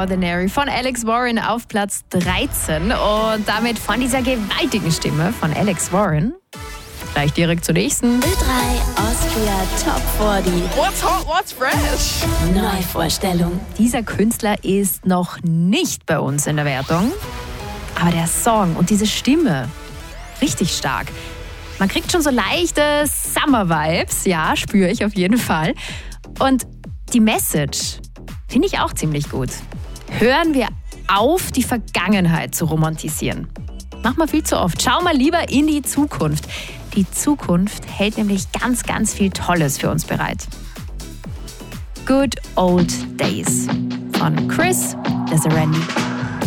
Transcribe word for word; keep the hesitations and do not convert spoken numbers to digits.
Ordinary von Alex Warren auf Platz dreizehn. Und damit von dieser gewaltigen Stimme von Alex Warren gleich direkt zur nächsten. Ö drei Austria Top vierzig. What's hot, what's fresh? Neuvorstellung. Dieser Künstler ist noch nicht bei uns in der Wertung. Aber der Song und diese Stimme, richtig stark. Man kriegt schon so leichte Summer-Vibes, ja, spüre ich auf jeden Fall. Und die Message finde ich auch ziemlich gut. Hören wir auf, die Vergangenheit zu romantisieren. Machen wir viel zu oft. Schau mal lieber in die Zukunft. Die Zukunft hält nämlich ganz, ganz viel Tolles für uns bereit. Good Old Days von Chris Desiree.